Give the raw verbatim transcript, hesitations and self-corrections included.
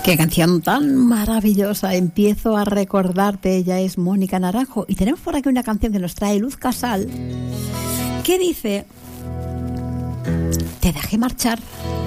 Qué canción tan maravillosa. Empiezo a recordarte. Ella es Mónica Naranjo. Y tenemos por aquí una canción que nos trae Luz Casal, que dice: te dejé marchar